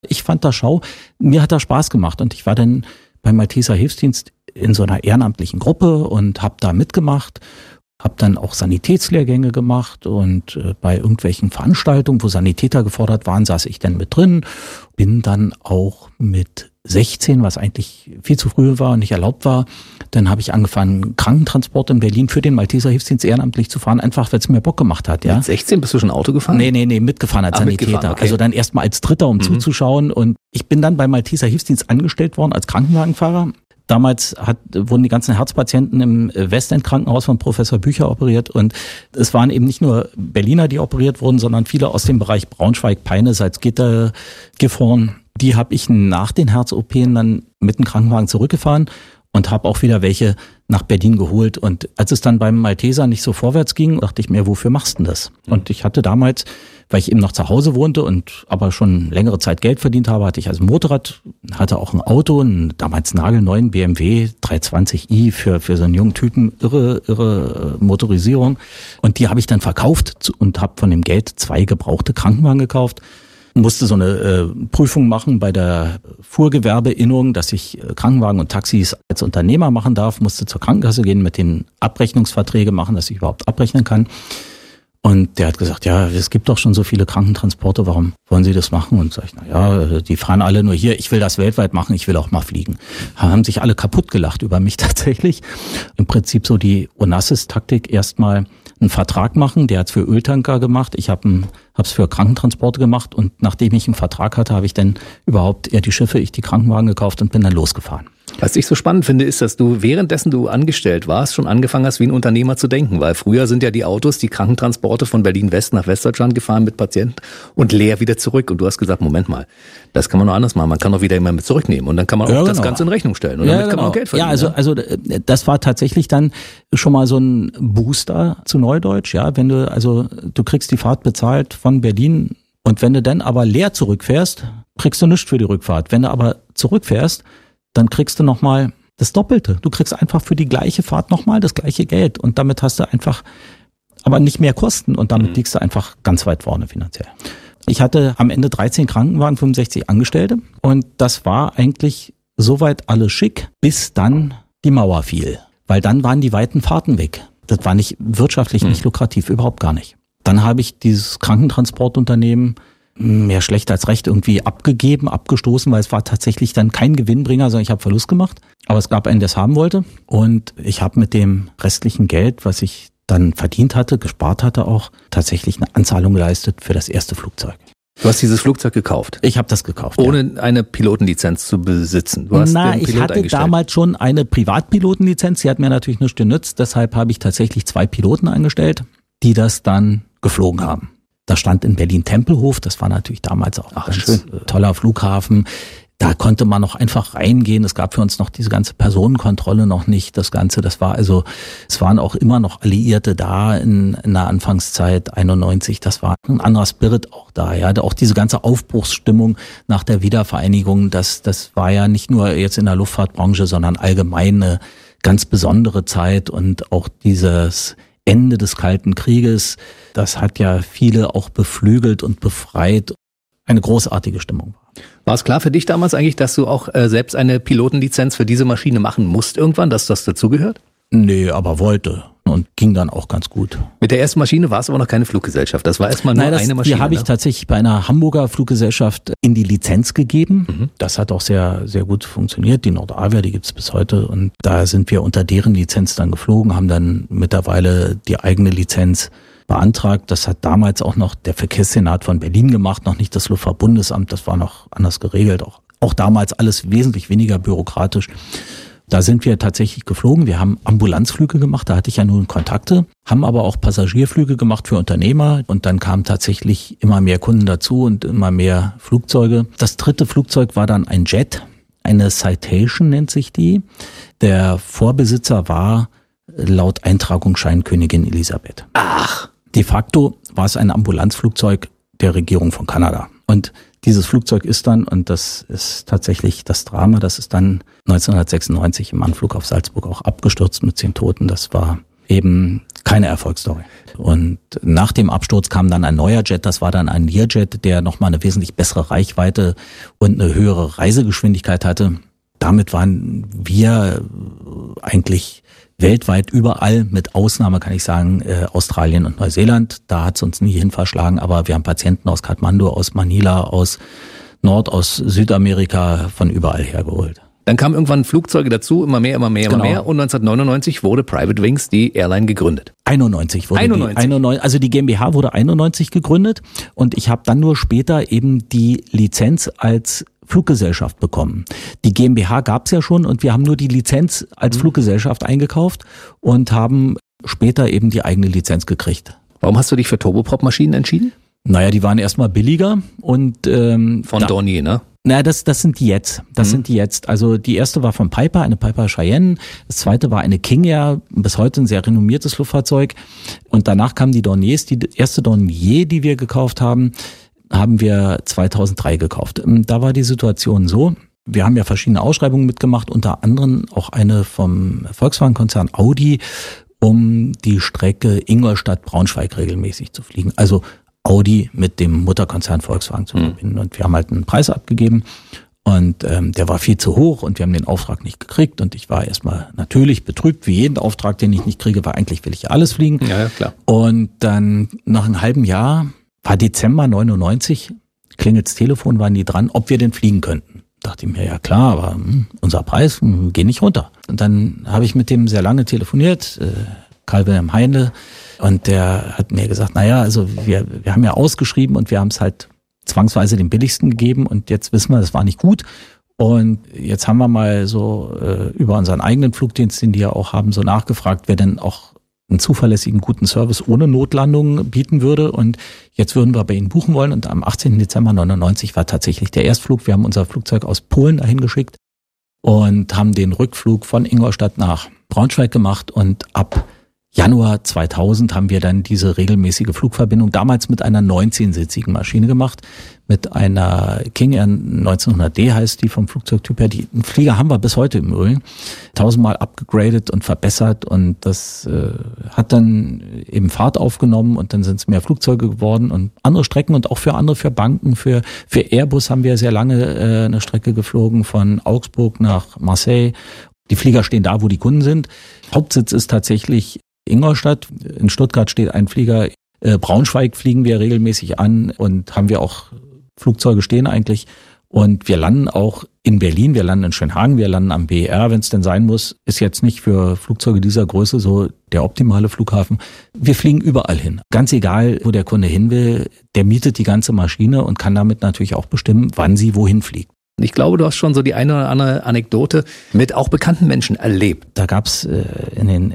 Ich fand das Schau, mir hat das Spaß gemacht und ich war dann beim Malteser Hilfsdienst in so einer ehrenamtlichen Gruppe und habe da mitgemacht, habe dann auch Sanitätslehrgänge gemacht und bei irgendwelchen Veranstaltungen, wo Sanitäter gefordert waren, saß ich dann mit drin, bin dann auch mit 16, was eigentlich viel zu früh war und nicht erlaubt war, dann habe ich angefangen, Krankentransport in Berlin für den Malteser Hilfsdienst ehrenamtlich zu fahren, einfach weil es mir Bock gemacht hat. Ja. Mit 16 bist du schon Auto gefahren? Nee, mitgefahren als Sanitäter. Okay. Also dann erstmal als Dritter, um zuzuschauen. Und ich bin dann beim Malteser Hilfsdienst angestellt worden als Krankenwagenfahrer. Damals wurden die ganzen Herzpatienten im Westend-Krankenhaus von Professor Bücher operiert und es waren eben nicht nur Berliner, die operiert wurden, sondern viele aus dem Bereich Braunschweig, Peine, Salzgitter, Gifhorn. Die habe ich nach den Herz-OPen dann mit dem Krankenwagen zurückgefahren und habe auch wieder welche nach Berlin geholt. Und als es dann beim Malteser nicht so vorwärts ging, dachte ich mir, wofür machst du denn das? Und ich hatte damals, weil ich eben noch zu Hause wohnte und aber schon längere Zeit Geld verdient habe, hatte ich also ein Motorrad, hatte auch ein Auto, einen damals nagelneuen BMW 320i für so einen jungen Typen, irre Motorisierung. Und die habe ich dann verkauft und habe von dem Geld 2 gebrauchte Krankenwagen gekauft. Musste so eine Prüfung machen bei der Fuhrgewerbeinnung, dass ich Krankenwagen und Taxis als Unternehmer machen darf, musste zur Krankenkasse gehen, mit den Abrechnungsverträge machen, dass ich überhaupt abrechnen kann. Und der hat gesagt, ja, es gibt doch schon so viele Krankentransporte, warum wollen Sie das machen? Und sag ich, na ja, die fahren alle nur hier, ich will das weltweit machen, ich will auch mal fliegen. Haben sich alle kaputt gelacht über mich tatsächlich. Im Prinzip so die Onassis-Taktik, erstmal einen Vertrag machen, der hat's für Öltanker gemacht, ich hab's für Krankentransporte gemacht und nachdem ich einen Vertrag hatte, habe ich dann überhaupt eher die Schiffe, ich die Krankenwagen gekauft und bin dann losgefahren. Was ich so spannend finde, ist, dass du währenddessen du angestellt warst, schon angefangen hast, wie ein Unternehmer zu denken. Weil früher sind ja die Autos, die Krankentransporte von Berlin-West nach Westdeutschland gefahren mit Patienten und leer wieder zurück. Und du hast gesagt, Moment mal, das kann man noch anders machen. Man kann doch wieder jemanden mit zurücknehmen und dann kann man auch das Ganze in Rechnung stellen. Und damit kann man auch Geld verdienen. Ja, also das war tatsächlich dann schon mal so ein Booster zu Neudeutsch. Ja, wenn du kriegst die Fahrt bezahlt von Berlin und wenn du dann aber leer zurückfährst, kriegst du nichts für die Rückfahrt. Wenn du aber zurückfährst, dann kriegst du nochmal das Doppelte. Du kriegst einfach für die gleiche Fahrt nochmal das gleiche Geld und damit hast du einfach aber nicht mehr Kosten und damit liegst du einfach ganz weit vorne finanziell. Ich hatte am Ende 13 Krankenwagen, 65 Angestellte und das war eigentlich soweit alles schick, bis dann die Mauer fiel. Weil dann waren die weiten Fahrten weg. Das war nicht wirtschaftlich nicht lukrativ, überhaupt gar nicht. Dann habe ich dieses Krankentransportunternehmen mehr schlecht als recht irgendwie abgestoßen, weil es war tatsächlich dann kein Gewinnbringer, sondern ich habe Verlust gemacht. Aber es gab einen, der es haben wollte. Und ich habe mit dem restlichen Geld, was ich dann verdient hatte, gespart hatte auch, tatsächlich eine Anzahlung geleistet für das erste Flugzeug. Du hast dieses Flugzeug gekauft? Ich habe das gekauft. Ohne eine Pilotenlizenz zu besitzen? Du hast den Pilot ich hatte eingestellt. Damals schon eine Privatpilotenlizenz, die hat mir natürlich nichts genützt. Deshalb habe ich tatsächlich 2 Piloten eingestellt, die das dann geflogen haben. Da stand in Berlin-Tempelhof, das war natürlich damals auch ein ganz toller Flughafen. Da konnte man noch einfach reingehen. Es gab für uns noch diese ganze Personenkontrolle noch nicht. Das Ganze, es waren auch immer noch Alliierte da in der Anfangszeit 91. Das war ein anderer Spirit auch da. Ja, auch diese ganze Aufbruchsstimmung nach der Wiedervereinigung. Das war ja nicht nur jetzt in der Luftfahrtbranche, sondern allgemein eine ganz besondere Zeit und auch dieses Ende des Kalten Krieges, das hat ja viele auch beflügelt und befreit. Eine großartige Stimmung war. War es klar für dich damals eigentlich, dass du auch selbst eine Pilotenlizenz für diese Maschine machen musst irgendwann, dass das dazugehört? Nee, aber wollte und ging dann auch ganz gut. Mit der ersten Maschine war es aber noch keine Fluggesellschaft, das war erstmal nur eine Maschine. Die habe ich tatsächlich bei einer Hamburger Fluggesellschaft in die Lizenz gegeben. Das hat auch sehr, sehr gut funktioniert. Die Nordavia, die gibt's bis heute und da sind wir unter deren Lizenz dann geflogen, haben dann mittlerweile die eigene Lizenz beantragt. Das hat damals auch noch der Verkehrssenat von Berlin gemacht, noch nicht das Luftfahrtbundesamt, das war noch anders geregelt. Auch damals alles wesentlich weniger bürokratisch. Da sind wir tatsächlich geflogen. Wir haben Ambulanzflüge gemacht, da hatte ich ja nun Kontakte, haben aber auch Passagierflüge gemacht für Unternehmer und dann kamen tatsächlich immer mehr Kunden dazu und immer mehr Flugzeuge. Das 3. Flugzeug war dann ein Jet, eine Citation nennt sich die. Der Vorbesitzer war laut Eintragungsschein Königin Elisabeth. Ach! De facto war es ein Ambulanzflugzeug der Regierung von Kanada. Und dieses Flugzeug ist dann, und das ist tatsächlich das Drama, das ist dann 1996 im Anflug auf Salzburg auch abgestürzt mit 10 Toten. Das war eben keine Erfolgsstory. Und nach dem Absturz kam dann ein neuer Jet, das war dann ein Learjet, der nochmal eine wesentlich bessere Reichweite und eine höhere Reisegeschwindigkeit hatte. Damit waren wir eigentlich weltweit überall, mit Ausnahme kann ich sagen, Australien und Neuseeland. Da hat es uns nie hin verschlagen, aber wir haben Patienten aus Kathmandu, aus Manila, aus aus Südamerika, von überall hergeholt. Dann kamen irgendwann Flugzeuge dazu, immer mehr. Und 1999 wurde Private Wings, die Airline, gegründet. 91 wurde also die GmbH wurde 91 gegründet und ich habe dann nur später eben die Lizenz als Fluggesellschaft bekommen. Die GmbH gab es ja schon und wir haben nur die Lizenz als Fluggesellschaft eingekauft und haben später eben die eigene Lizenz gekriegt. Warum hast du dich für Turboprop-Maschinen entschieden? Naja, die waren erstmal billiger und von Dornier, ne? Naja, das sind die jetzt. Sind die jetzt. Also die erste war von Piper, eine Piper Cheyenne. Das zweite war eine King Air, bis heute ein sehr renommiertes Luftfahrzeug. Und danach kamen die Dorniers. Die erste Dornier, die wir gekauft haben, haben wir 2003 gekauft. Da war die Situation so, wir haben ja verschiedene Ausschreibungen mitgemacht, unter anderem auch eine vom Volkswagen-Konzern Audi, um die Strecke Ingolstadt-Braunschweig regelmäßig zu fliegen. Also Audi mit dem Mutterkonzern Volkswagen zu verbinden. Und wir haben halt einen Preis abgegeben und der war viel zu hoch und wir haben den Auftrag nicht gekriegt. Und ich war erstmal natürlich betrübt, wie jeden Auftrag, den ich nicht kriege, weil eigentlich will ich ja alles fliegen. Ja, klar. Und dann nach einem halben Jahr, war Dezember 99, klingelt's Telefon, waren die dran, ob wir denn fliegen könnten. Dachte ich mir, ja klar, aber unser Preis geht nicht runter. Und dann habe ich mit dem sehr lange telefoniert, Karl-Wilhelm Heinle, und der hat mir gesagt, naja, also wir haben ja ausgeschrieben und wir haben es halt zwangsweise den billigsten gegeben und jetzt wissen wir, das war nicht gut. Und jetzt haben wir mal so über unseren eigenen Flugdienst, den die ja auch haben, so nachgefragt, wer denn auch einen zuverlässigen, guten Service ohne Notlandung bieten würde. Und jetzt würden wir bei Ihnen buchen wollen. Und am 18. Dezember 99 war tatsächlich der Erstflug. Wir haben unser Flugzeug aus Polen dahin geschickt und haben den Rückflug von Ingolstadt nach Braunschweig gemacht. Und ab Januar 2000 haben wir dann diese regelmäßige Flugverbindung damals mit einer 19-sitzigen Maschine gemacht, mit einer King Air 1900D heißt die vom Flugzeugtyp her. Den Flieger haben wir bis heute im Übrigen 1000-mal abgegradet und verbessert und das hat dann eben Fahrt aufgenommen und dann sind es mehr Flugzeuge geworden und andere Strecken und auch für andere, für Banken, für Airbus haben wir sehr lange eine Strecke geflogen von Augsburg nach Marseille. Die Flieger stehen da, wo die Kunden sind. Hauptsitz ist tatsächlich Ingolstadt. In Stuttgart steht ein Flieger. Braunschweig fliegen wir regelmäßig an und haben wir auch Flugzeuge stehen eigentlich. Und wir landen auch in Berlin, wir landen in Schönhagen, wir landen am BER, wenn es denn sein muss. Ist jetzt nicht für Flugzeuge dieser Größe so der optimale Flughafen. Wir fliegen überall hin. Ganz egal, wo der Kunde hin will, der mietet die ganze Maschine und kann damit natürlich auch bestimmen, wann sie wohin fliegt. Ich glaube, du hast schon so die eine oder andere Anekdote mit auch bekannten Menschen erlebt. Da gab's in den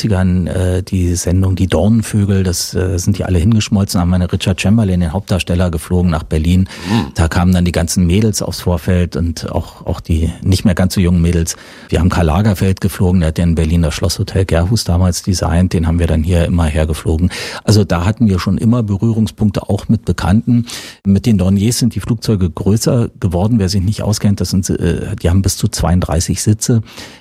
90ern die Sendung Die Dornenvögel, das sind die alle hingeschmolzen, haben eine Richard Chamberlain, den Hauptdarsteller, geflogen nach Berlin. Da kamen dann die ganzen Mädels aufs Vorfeld und auch die nicht mehr ganz so jungen Mädels. Wir haben Karl Lagerfeld geflogen, der hat ja in Berlin das Schlosshotel Gerhus damals designt, den haben wir dann hier immer hergeflogen. Also da hatten wir schon immer Berührungspunkte auch mit Bekannten. Mit den Dorniers sind die Flugzeuge größer geworden, wer sich nicht auskennt, die haben bis zu 32 Sitze.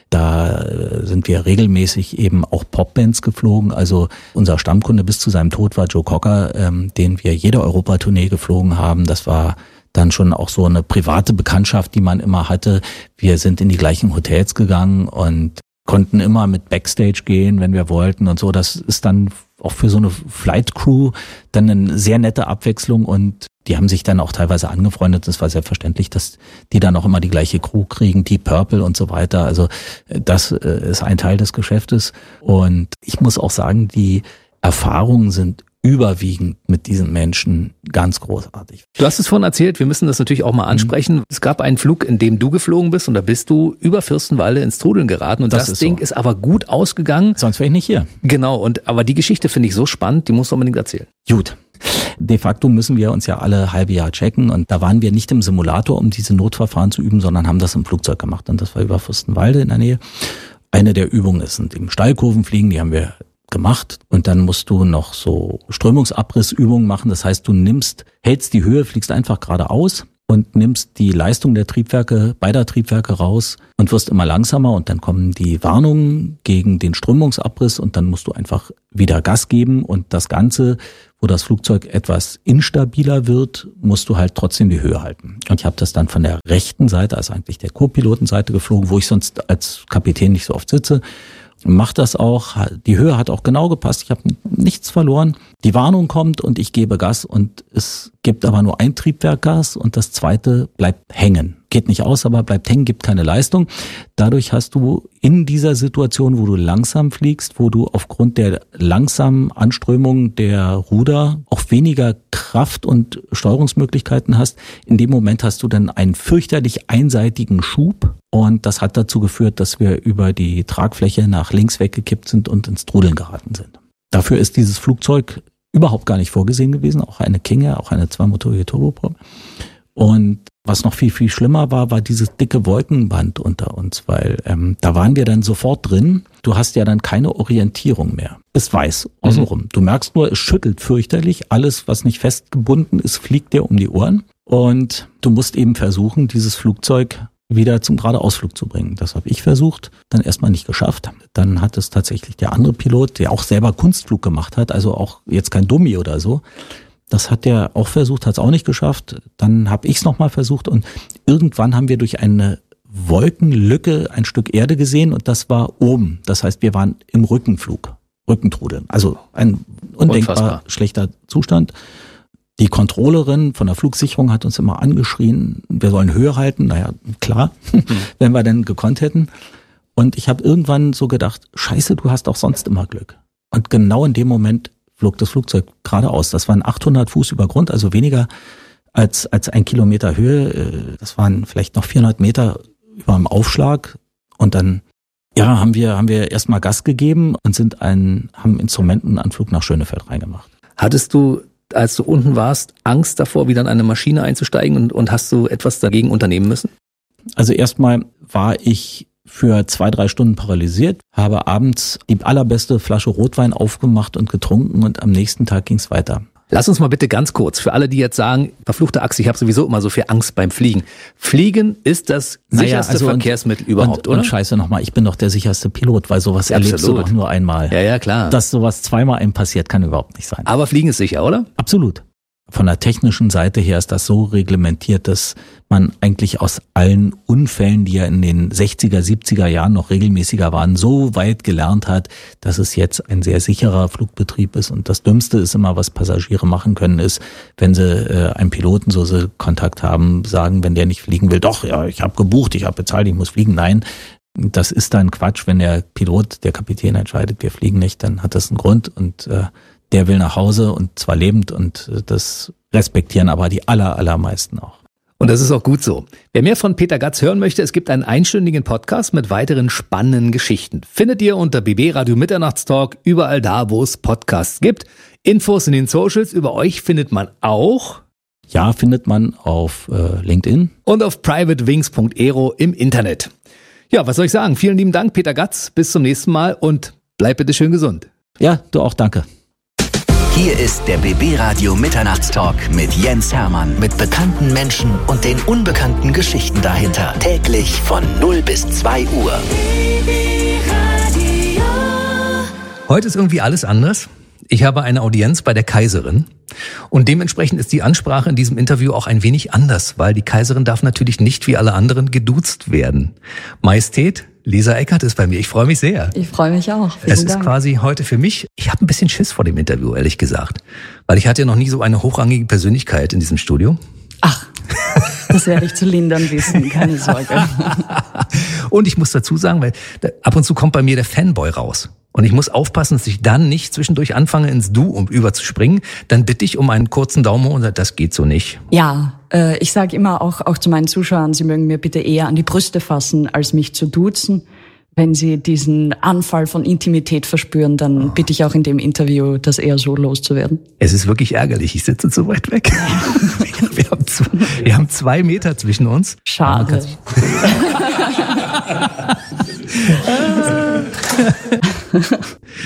Da sind wir regelmäßig eben auch Popbands geflogen. Also unser Stammkunde bis zu seinem Tod war Joe Cocker, den wir jede Europatournee geflogen haben. Das war dann schon auch so eine private Bekanntschaft, die man immer hatte. Wir sind in die gleichen Hotels gegangen und konnten immer mit Backstage gehen, wenn wir wollten und so. Das ist dann auch für so eine Flight Crew dann eine sehr nette Abwechslung und die haben sich dann auch teilweise angefreundet. Es war selbstverständlich, dass die dann auch immer die gleiche Crew kriegen, Deep Purple und so weiter. Also das ist ein Teil des Geschäftes und ich muss auch sagen, die Erfahrungen sind überwiegend mit diesen Menschen ganz großartig. Du hast es vorhin erzählt, wir müssen das natürlich auch mal ansprechen. Es gab einen Flug, in dem du geflogen bist und da bist du über Fürstenwalde ins Trudeln geraten und das Ding ist aber gut ausgegangen. Sonst wäre ich nicht hier. Genau, aber die Geschichte finde ich so spannend, die musst du unbedingt erzählen. Gut. De facto müssen wir uns ja alle halbe Jahr checken und da waren wir nicht im Simulator, um diese Notverfahren zu üben, sondern haben das im Flugzeug gemacht und das war über Fürstenwalde in der Nähe. Eine der Übungen ist eben Steilkurven fliegen, die haben wir gemacht und dann musst du noch so Strömungsabrissübungen machen. Das heißt, du hältst die Höhe, fliegst einfach geradeaus und nimmst die Leistung der Triebwerke, beider Triebwerke raus und wirst immer langsamer und dann kommen die Warnungen gegen den Strömungsabriss und dann musst du einfach wieder Gas geben und das Ganze, wo das Flugzeug etwas instabiler wird, musst du halt trotzdem die Höhe halten. Und ich habe das dann von der rechten Seite, also eigentlich der Co-Pilotenseite geflogen, wo ich sonst als Kapitän nicht so oft sitze. Mach das auch, die Höhe hat auch genau gepasst, ich habe nichts verloren. Die Warnung kommt und ich gebe Gas und es gibt aber nur ein Triebwerk Gas und das zweite bleibt hängen. Geht nicht aus, aber bleibt hängen, gibt keine Leistung. Dadurch hast du in dieser Situation, wo du langsam fliegst, wo du aufgrund der langsamen Anströmung der Ruder auch weniger Kraft und Steuerungsmöglichkeiten hast, in dem Moment hast du dann einen fürchterlich einseitigen Schub und das hat dazu geführt, dass wir über die Tragfläche nach links weggekippt sind und ins Trudeln geraten sind. Dafür ist dieses Flugzeug überhaupt gar nicht vorgesehen gewesen, auch eine King Air, auch eine zweimotorige Turboprop. Und was noch viel, viel schlimmer war dieses dicke Wolkenband unter uns, weil da waren wir dann sofort drin. Du hast ja dann keine Orientierung mehr. Ist weiß, außenrum. Du merkst nur, es schüttelt fürchterlich. Alles, was nicht festgebunden ist, fliegt dir um die Ohren. Und du musst eben versuchen, dieses Flugzeug wieder zum Geradeausflug zu bringen. Das habe ich versucht, dann erstmal nicht geschafft. Dann hat es tatsächlich der andere Pilot, der auch selber Kunstflug gemacht hat, also auch jetzt kein Dummi oder so, das hat der auch versucht, hat es auch nicht geschafft. Dann habe ich es nochmal versucht und irgendwann haben wir durch eine Wolkenlücke ein Stück Erde gesehen und das war oben. Das heißt, wir waren im Rückenflug, Rückentrudeln. Also ein undenkbar schlechter Zustand. Die Controllerin von der Flugsicherung hat uns immer angeschrien, wir sollen Höhe halten. Naja, klar, wenn wir denn gekonnt hätten. Und ich habe irgendwann so gedacht, scheiße, du hast auch sonst immer Glück. Und genau in dem Moment flog das Flugzeug geradeaus. Das waren 800 Fuß über Grund, also weniger als 1 Kilometer Höhe. Das waren vielleicht noch 400 Meter über dem Aufschlag. Und dann haben wir erstmal Gas gegeben und haben Instrumentenanflug nach Schönefeld reingemacht. Hattest du, als du unten warst, Angst davor, wieder in eine Maschine einzusteigen und hast du etwas dagegen unternehmen müssen? Also erstmal war ich für 2-3 Stunden paralysiert, habe abends die allerbeste Flasche Rotwein aufgemacht und getrunken und am nächsten Tag ging's weiter. Lass uns mal bitte ganz kurz, für alle, die jetzt sagen, verfluchte Axt, ich habe sowieso immer so viel Angst beim Fliegen. Fliegen ist das sicherste Verkehrsmittel überhaupt, oder? Und scheiße nochmal, ich bin doch der sicherste Pilot, weil sowas erlebst du doch nur einmal. Ja, klar. Dass sowas zweimal einem passiert, kann überhaupt nicht sein. Aber Fliegen ist sicher, oder? Absolut. Von der technischen Seite her ist das so reglementiert, dass man eigentlich aus allen Unfällen, die ja in den 60er, 70er Jahren noch regelmäßiger waren, so weit gelernt hat, dass es jetzt ein sehr sicherer Flugbetrieb ist. Und das Dümmste ist immer, was Passagiere machen können, ist, wenn sie einen Piloten, so sie Kontakt haben, sagen, wenn der nicht fliegen will, doch, ja, ich habe gebucht, ich habe bezahlt, ich muss fliegen. Nein, das ist dann Quatsch. Wenn der Pilot, der Kapitän entscheidet, wir fliegen nicht, dann hat das einen Grund und der will nach Hause und zwar lebend und das respektieren aber die allermeisten auch. Und das ist auch gut so. Wer mehr von Peter Gatz hören möchte, es gibt einen einstündigen Podcast mit weiteren spannenden Geschichten. Findet ihr unter BB Radio Mitternachtstalk überall da, wo es Podcasts gibt. Infos in den Socials über euch findet man auch. Ja, findet man auf LinkedIn. Und auf privatewings.aero im Internet. Ja, was soll ich sagen? Vielen lieben Dank, Peter Gatz. Bis zum nächsten Mal und bleib bitte schön gesund. Ja, du auch, danke. Hier ist der BB Radio Mitternachtstalk mit Jens Hermann. Mit bekannten Menschen und den unbekannten Geschichten dahinter. Täglich von 0 bis 2 Uhr. Heute ist irgendwie alles anders. Ich habe eine Audienz bei der Kaiserin und dementsprechend ist die Ansprache in diesem Interview auch ein wenig anders, weil die Kaiserin darf natürlich nicht wie alle anderen geduzt werden. Majestät, Lisa Eckert ist bei mir. Ich freue mich sehr. Ich freue mich auch. Es ist quasi heute für mich, ich habe ein bisschen Schiss vor dem Interview, ehrlich gesagt. Weil ich hatte ja noch nie so eine hochrangige Persönlichkeit in diesem Studio. Ach, das werde ich zu lindern wissen, keine Sorge. Und ich muss dazu sagen, weil ab und zu kommt bei mir der Fanboy raus. Und ich muss aufpassen, dass ich dann nicht zwischendurch anfange, ins Du überzuspringen. Dann bitte ich um einen kurzen Daumen hoch und sage, das geht so nicht. Ja, ich sage immer auch zu meinen Zuschauern, sie mögen mir bitte eher an die Brüste fassen, als mich zu duzen. Wenn sie diesen Anfall von Intimität verspüren, dann bitte ich auch in dem Interview, das eher so loszuwerden. Es ist wirklich ärgerlich, ich sitze zu weit weg. Wir haben 2 Meter zwischen uns. Schade.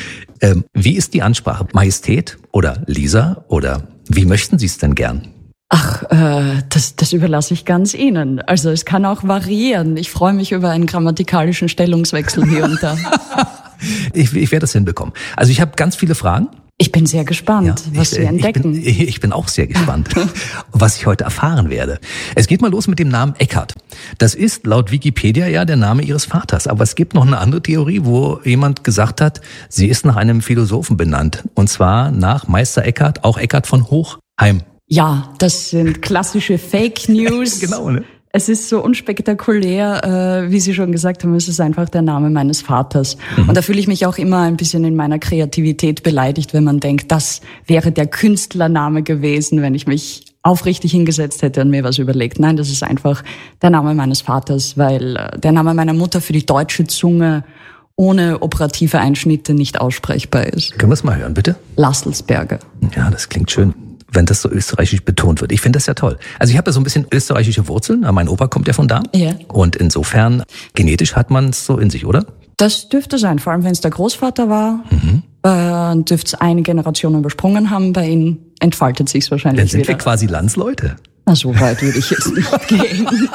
Wie ist die Ansprache? Majestät oder Lisa oder wie möchten Sie es denn gern? Ach, das überlasse ich ganz Ihnen. Also es kann auch variieren. Ich freue mich über einen grammatikalischen Stellungswechsel hier und da. Ich werde das hinbekommen. Also ich habe ganz viele Fragen. Ich bin sehr gespannt, was Sie entdecken. Ich bin auch sehr gespannt, was ich heute erfahren werde. Es geht mal los mit dem Namen Eckhart. Das ist laut Wikipedia ja der Name Ihres Vaters. Aber es gibt noch eine andere Theorie, wo jemand gesagt hat, sie ist nach einem Philosophen benannt. Und zwar nach Meister Eckhart, auch Eckhart von Hochheim. Ja, das sind klassische Fake News. Genau, ne? Es ist so unspektakulär, wie Sie schon gesagt haben, es ist einfach der Name meines Vaters. Und da fühle ich mich auch immer ein bisschen in meiner Kreativität beleidigt, wenn man denkt, das wäre der Künstlername gewesen, wenn ich mich aufrichtig hingesetzt hätte und mir was überlegt. Nein, das ist einfach der Name meines Vaters, weil der Name meiner Mutter für die deutsche Zunge ohne operative Einschnitte nicht aussprechbar ist. Können wir es mal hören, bitte? Lasselsberger. Ja, das klingt schön, wenn das so österreichisch betont wird. Ich finde das ja toll. Also ich habe ja so ein bisschen österreichische Wurzeln. Mein Opa kommt ja von da. Ja. Und insofern, genetisch hat man es so in sich, oder? Das dürfte sein, vor allem wenn es der Großvater war. Dürfte es eine Generation übersprungen haben. Bei Ihnen entfaltet sich es wahrscheinlich Dann sind wieder. wir quasi Landsleute. Na, so weit würde ich jetzt nicht gehen.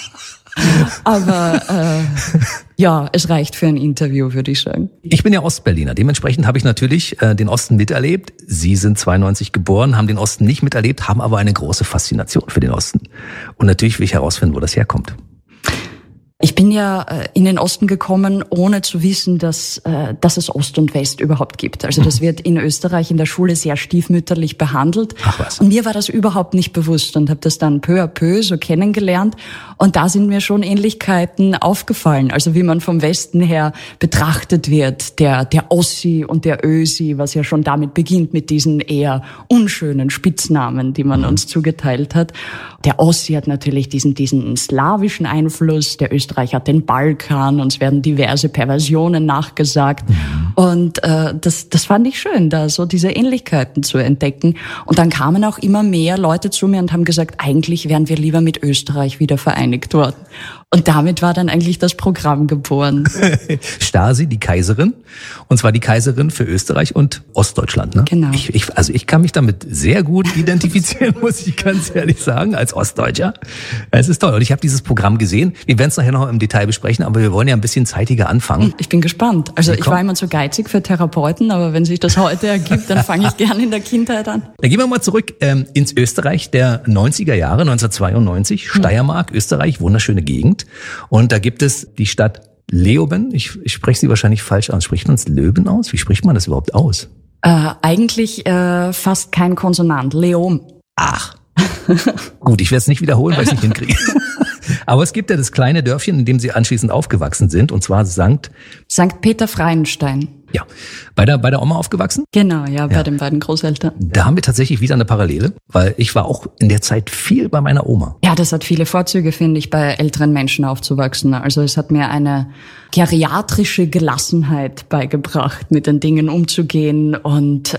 Aber ja, es reicht für ein Interview, würde ich sagen. Ich bin ja Ostberliner. Dementsprechend habe ich natürlich den Osten miterlebt. Sie sind 92 geboren, haben den Osten nicht miterlebt, haben aber eine große Faszination für den Osten. Und natürlich will ich herausfinden, wo das herkommt. Ich bin ja in den Osten gekommen, ohne zu wissen, dass es Ost und West überhaupt gibt. Also das wird in Österreich in der Schule sehr stiefmütterlich behandelt. Ach was. Und mir war das überhaupt nicht bewusst und habe das dann peu à peu so kennengelernt. Und da sind mir schon Ähnlichkeiten aufgefallen. Also wie man vom Westen her betrachtet wird, der Ossi und der Ösi, was ja schon damit beginnt mit diesen eher unschönen Spitznamen, die man uns zugeteilt hat. Der Ossi hat natürlich diesen slawischen Einfluss, der Österreich hat den Balkan, uns werden diverse Perversionen nachgesagt. Und das fand ich schön, da so diese Ähnlichkeiten zu entdecken. Und dann kamen auch immer mehr Leute zu mir und haben gesagt, eigentlich wären wir lieber mit Österreich wieder vereinigt worden. Und damit war dann eigentlich das Programm geboren. Stasi, die Kaiserin, und zwar die Kaiserin für Österreich und Ostdeutschland. Ne? Genau. Ich kann mich damit sehr gut identifizieren, muss ich ganz ehrlich sagen, als Ostdeutscher. Es ist toll. Und ich habe dieses Programm gesehen. Wir werden es nachher noch im Detail besprechen, aber wir wollen ja ein bisschen zeitiger anfangen. Ich bin gespannt. Also ich war immer zu geizig für Therapeuten, aber wenn sich das heute ergibt, dann fange ich gerne in der Kindheit an. Dann gehen wir mal zurück ins Österreich der 90er Jahre, 1992, Steiermark, Österreich, wunderschöne Gegend. Und da gibt es die Stadt Leoben. Ich spreche sie wahrscheinlich falsch aus. Spricht man es Löben aus? Wie spricht man das überhaupt aus? Eigentlich fast kein Konsonant. Leom. Ach. Gut, ich werde es nicht wiederholen, weil ich es nicht hinkriege. Aber es gibt ja das kleine Dörfchen, in dem Sie anschließend aufgewachsen sind, und zwar St. Peter Freienstein. Ja, bei der Oma aufgewachsen? Genau, ja, bei den beiden Großeltern. Da haben wir tatsächlich wieder eine Parallele, weil ich war auch in der Zeit viel bei meiner Oma. Ja, das hat viele Vorzüge, finde ich, bei älteren Menschen aufzuwachsen. Also es hat mir eine geriatrische Gelassenheit beigebracht, mit den Dingen umzugehen, und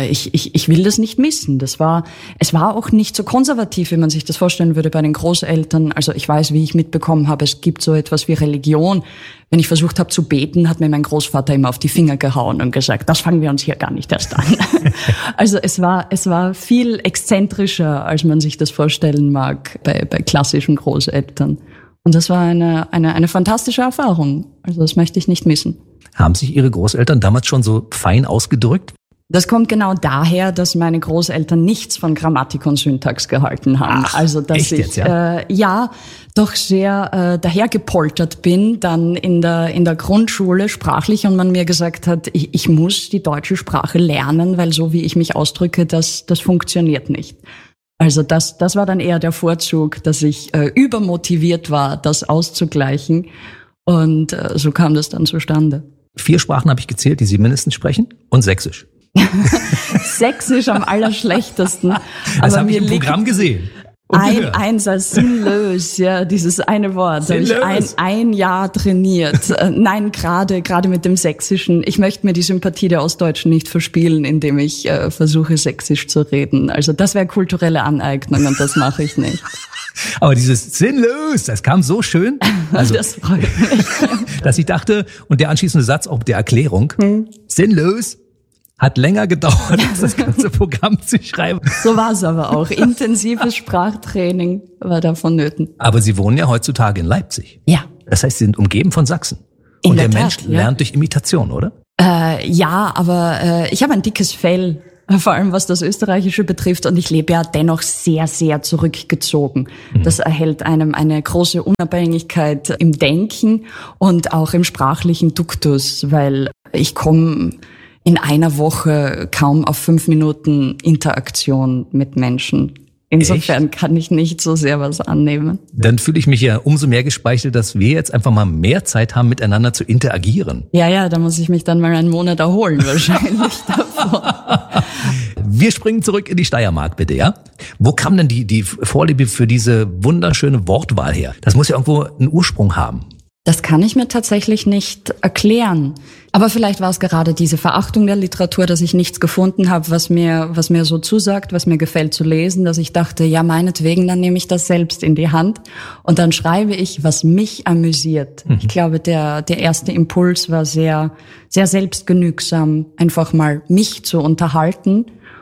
ich will das nicht missen. Es war auch nicht so konservativ, wie man sich das vorstellen würde bei den Großeltern. Also ich weiß, wie ich mitbekommen habe, es gibt so etwas wie Religion. Wenn ich versucht habe zu beten, hat mir mein Großvater immer auf die Finger gehauen und gesagt, das fangen wir uns hier gar nicht erst an. Also es war viel exzentrischer, als man sich das vorstellen mag bei klassischen Großeltern. Und das war eine fantastische Erfahrung. Also das möchte ich nicht missen. Haben sich Ihre Großeltern damals schon so fein ausgedrückt? Das kommt genau daher, dass meine Großeltern nichts von Grammatik und Syntax gehalten haben. Ach, also dass echt ich jetzt, ja? Doch sehr dahergepoltert bin, dann in der Grundschule sprachlich, und man mir gesagt hat, ich muss die deutsche Sprache lernen, weil so wie ich mich ausdrücke, das funktioniert nicht. Also das war dann eher der Vorzug, dass ich übermotiviert war, das auszugleichen, und so kam das dann zustande. 4 Sprachen habe ich gezählt, die Sie mindestens sprechen, und Sächsisch. Sächsisch am allerschlechtesten. Das habe ich im Programm gesehen. Eins als sinnlos, ja, dieses eine Wort. Da habe ich ein Jahr trainiert. Nein, gerade mit dem Sächsischen. Ich möchte mir die Sympathie der Ostdeutschen nicht verspielen, indem ich versuche, Sächsisch zu reden. Also das wäre kulturelle Aneignung, und das mache ich nicht. Aber dieses sinnlos, das kam so schön. Also, das freut mich. Dass ich dachte, und der anschließende Satz auch der Erklärung, sinnlos, Hat länger gedauert, das ganze Programm zu schreiben. So war es aber auch. Intensives Sprachtraining war da vonnöten. Aber Sie wohnen ja heutzutage in Leipzig. Ja. Das heißt, Sie sind umgeben von Sachsen. In und der der Mensch Tat, ja. lernt durch Imitation, oder? Ja, aber ich habe ein dickes Fell, vor allem was das Österreichische betrifft. Und ich lebe ja dennoch sehr, sehr zurückgezogen. Das erhält einem eine große Unabhängigkeit im Denken und auch im sprachlichen Duktus, weil ich komme in einer Woche kaum auf 5 Minuten Interaktion mit Menschen. Insofern kann ich nicht so sehr was annehmen. Dann fühle ich mich ja umso mehr gespeichelt, dass wir jetzt einfach mal mehr Zeit haben, miteinander zu interagieren. Ja, da muss ich mich dann mal einen Monat erholen wahrscheinlich davon. Wir springen zurück in die Steiermark, bitte, ja? Wo kam denn die Vorliebe für diese wunderschöne Wortwahl her? Das muss ja irgendwo einen Ursprung haben. Das kann ich mir tatsächlich nicht erklären. Aber vielleicht war es gerade diese Verachtung der Literatur, dass ich nichts gefunden habe, was mir so zusagt, was mir gefällt zu lesen, dass ich dachte, ja, meinetwegen, dann nehme ich das selbst in die Hand und dann schreibe ich, was mich amüsiert. Ich glaube, der erste Impuls war sehr, sehr selbstgenügsam, einfach mal mich zu unterhalten.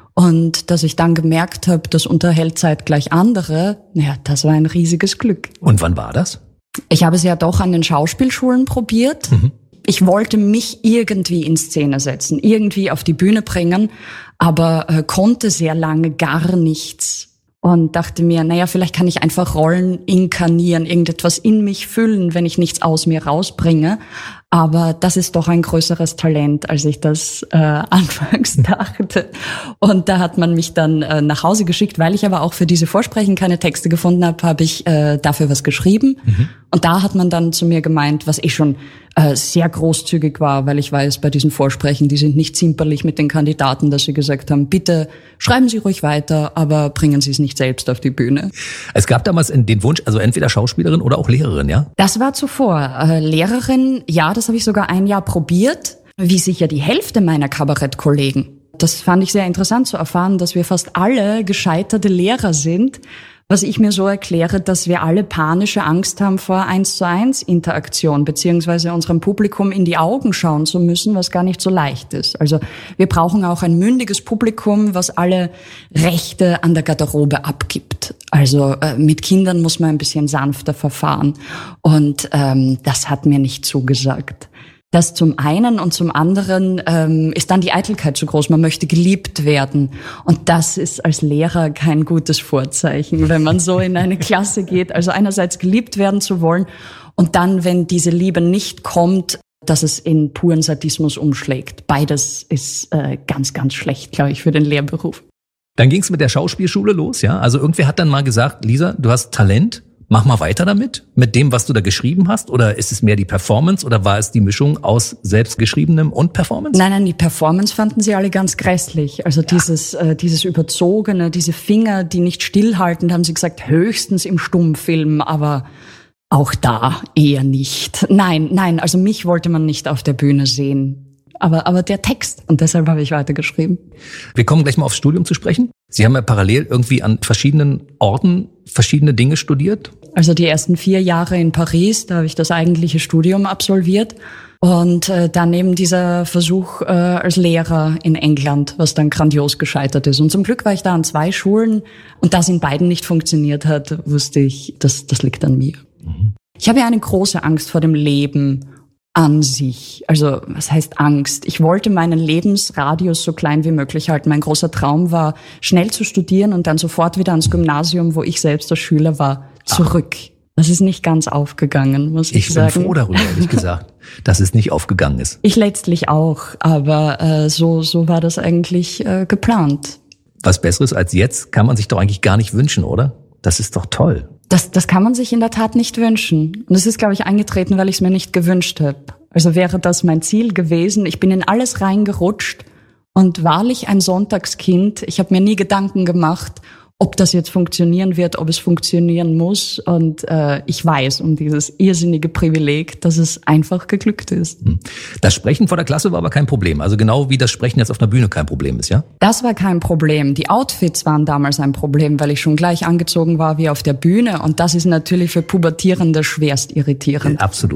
Und dass ich dann gemerkt habe, das unterhält zeitgleich andere, ja, das war ein riesiges Glück. Und wann war das? Ich habe es ja doch an den Schauspielschulen probiert. Ich wollte mich irgendwie in Szene setzen, irgendwie auf die Bühne bringen, aber konnte sehr lange gar nichts. Und dachte mir, naja, vielleicht kann ich einfach Rollen inkarnieren, irgendetwas in mich füllen, wenn ich nichts aus mir rausbringe. Aber das ist doch ein größeres Talent, als ich das anfangs dachte. Und da hat man mich dann nach Hause geschickt, weil ich aber auch für diese Vorsprechen keine Texte gefunden habe ich dafür was geschrieben. Und da hat man dann zu mir gemeint, was schon sehr großzügig war, weil ich weiß, bei diesen Vorsprechen, die sind nicht zimperlich mit den Kandidaten, dass sie gesagt haben, bitte schreiben Sie ruhig weiter, aber bringen Sie es nicht selbst auf die Bühne. Es gab damals den Wunsch, also entweder Schauspielerin oder auch Lehrerin, ja? Das war zuvor. Lehrerin, ja, das habe ich sogar ein Jahr probiert, wie sicher die Hälfte meiner Kabarettkollegen. Das fand ich sehr interessant zu erfahren, dass wir fast alle gescheiterte Lehrer sind, was ich mir so erkläre, dass wir alle panische Angst haben vor 1:1 Interaktion, beziehungsweise unserem Publikum in die Augen schauen zu müssen, was gar nicht so leicht ist. Also wir brauchen auch ein mündiges Publikum, was alle Rechte an der Garderobe abgibt. Also mit Kindern muss man ein bisschen sanfter verfahren. Und das hat mir nicht zugesagt. Das zum einen und zum anderen ist dann die Eitelkeit zu groß. Man möchte geliebt werden. Und das ist als Lehrer kein gutes Vorzeichen, wenn man so in eine Klasse geht. Also einerseits geliebt werden zu wollen und dann, wenn diese Liebe nicht kommt, dass es in puren Sadismus umschlägt. Beides ist ganz, ganz schlecht, glaube ich, für den Lehrberuf. Dann ging es mit der Schauspielschule los, ja? Also irgendwer hat dann mal gesagt, Lisa, du hast Talent. Mach mal weiter damit, mit dem, was du da geschrieben hast? Oder ist es mehr die Performance oder war es die Mischung aus selbstgeschriebenem und Performance? Nein, die Performance fanden sie alle ganz grässlich. Also dieses Überzogene, diese Finger, die nicht stillhalten, haben sie gesagt, höchstens im Stummfilm, aber auch da eher nicht. Nein, also mich wollte man nicht auf der Bühne sehen. Aber der Text, und deshalb habe ich weitergeschrieben. Wir kommen gleich mal aufs Studium zu sprechen. Sie haben ja parallel irgendwie an verschiedenen Orten verschiedene Dinge studiert. Also die ersten 4 Jahre in Paris, da habe ich das eigentliche Studium absolviert. Und dann eben dieser Versuch als Lehrer in England, was dann grandios gescheitert ist. Und zum Glück war ich da an 2 Schulen. Und da es in beiden nicht funktioniert hat, wusste ich, das liegt an mir. Ich habe ja eine große Angst vor dem Leben an sich. Also, was heißt Angst? Ich wollte meinen Lebensradius so klein wie möglich halten. Mein großer Traum war, schnell zu studieren und dann sofort wieder ans Gymnasium, wo ich selbst als Schüler war, zurück. Das ist nicht ganz aufgegangen, muss ich sagen. Ich bin froh darüber, ehrlich gesagt, dass es nicht aufgegangen ist. Ich letztlich auch, aber so war das eigentlich geplant. Was Besseres als jetzt kann man sich doch eigentlich gar nicht wünschen, oder? Das ist doch toll. Das kann man sich in der Tat nicht wünschen. Und es ist, glaube ich, eingetreten, weil ich es mir nicht gewünscht habe. Also wäre das mein Ziel gewesen. Ich bin in alles reingerutscht und wahrlich ein Sonntagskind. Ich habe mir nie Gedanken gemacht, ob das jetzt funktionieren wird, ob es funktionieren muss. Und ich weiß um dieses irrsinnige Privileg, dass es einfach geglückt ist. Das Sprechen vor der Klasse war aber kein Problem. Also genau wie das Sprechen jetzt auf einer Bühne kein Problem ist, ja? Das war kein Problem. Die Outfits waren damals ein Problem, weil ich schon gleich angezogen war wie auf der Bühne. Und das ist natürlich für Pubertierende schwerst irritierend. Absolut.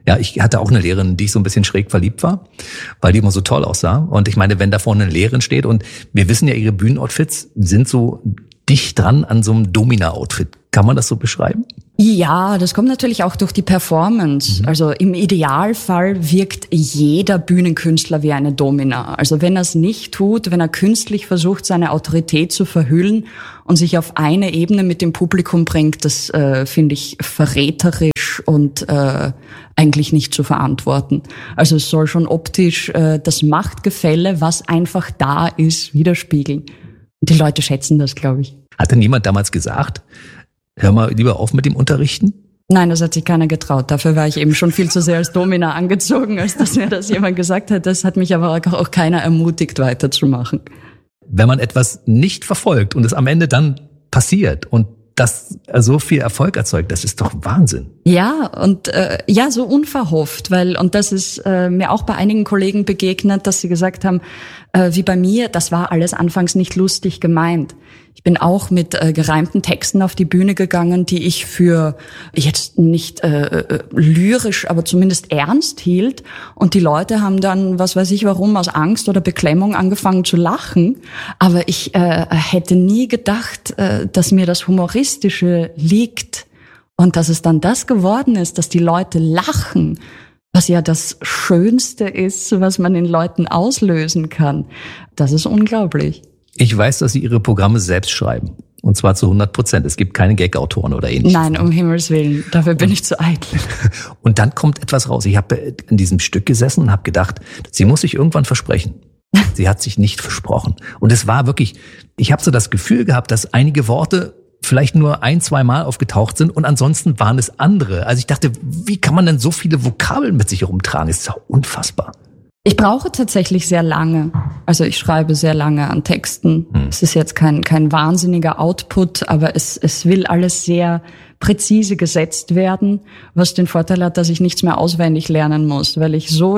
Ja, ich hatte auch eine Lehrerin, in die ich so ein bisschen schräg verliebt war, weil die immer so toll aussah. Und ich meine, wenn da vorne eine Lehrerin steht und wir wissen ja, ihre Bühnenoutfits sind so dicht dran an so einem Domina-Outfit. Kann man das so beschreiben? Ja, das kommt natürlich auch durch die Performance. Also im Idealfall wirkt jeder Bühnenkünstler wie eine Domina. Also wenn er es nicht tut, wenn er künstlich versucht, seine Autorität zu verhüllen und sich auf eine Ebene mit dem Publikum bringt, das finde ich verräterisch und eigentlich nicht zu verantworten. Also es soll schon optisch das Machtgefälle, was einfach da ist, widerspiegeln. Und die Leute schätzen das, glaube ich. Hat denn jemand damals gesagt, hör mal lieber auf mit dem Unterrichten? Nein, das hat sich keiner getraut. Dafür war ich eben schon viel zu sehr als Domina angezogen, als dass mir das jemand gesagt hat. Das hat mich aber auch keiner ermutigt, weiterzumachen. Wenn man etwas nicht verfolgt und es am Ende dann passiert und das so viel Erfolg erzeugt, das ist doch Wahnsinn. Ja, und so unverhofft, und das ist mir auch bei einigen Kollegen begegnet, dass sie gesagt haben, wie bei mir, das war alles anfangs nicht lustig gemeint. Ich bin auch mit gereimten Texten auf die Bühne gegangen, die ich für jetzt nicht lyrisch, aber zumindest ernst hielt. Und die Leute haben dann, was weiß ich warum, aus Angst oder Beklemmung angefangen zu lachen. Aber ich hätte nie gedacht, dass mir das Humoristische liegt und dass es dann das geworden ist, dass die Leute lachen. Was ja das Schönste ist, was man in Leuten auslösen kann. Das ist unglaublich. Ich weiß, dass Sie Ihre Programme selbst schreiben. Und zwar zu 100%. Es gibt keine Gag-Autoren oder ähnliches. Nein, um Himmels Willen. Dafür bin ich zu eitel. Und dann kommt etwas raus. Ich habe in diesem Stück gesessen und habe gedacht, sie muss sich irgendwann versprechen. Sie hat sich nicht versprochen. Und es war wirklich, ich habe so das Gefühl gehabt, dass einige Worte vielleicht nur 1-2 Mal aufgetaucht sind und ansonsten waren es andere. Also ich dachte, wie kann man denn so viele Vokabeln mit sich herumtragen? Das ist doch unfassbar. Ich brauche tatsächlich sehr lange. Also ich schreibe sehr lange an Texten. Es ist jetzt kein wahnsinniger Output, aber es will alles sehr präzise gesetzt werden, was den Vorteil hat, dass ich nichts mehr auswendig lernen muss, weil ich so